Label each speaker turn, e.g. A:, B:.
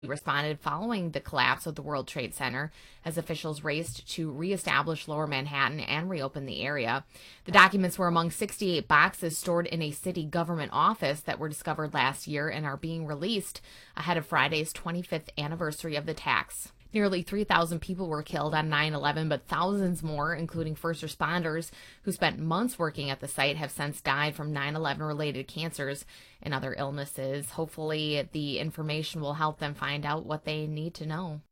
A: responded following the collapse of the World Trade Center as officials raced to reestablish Lower Manhattan and reopen the area. The documents were among 68 boxes stored in a city government office that were discovered last year and are being released ahead of Friday's 25th anniversary of the attacks. Nearly 3,000 people were killed on 9/11, but thousands more, including first responders who spent months working at the site, have since died from 9/11 related cancers and other illnesses. Hopefully, the information will help them find out what they need to know.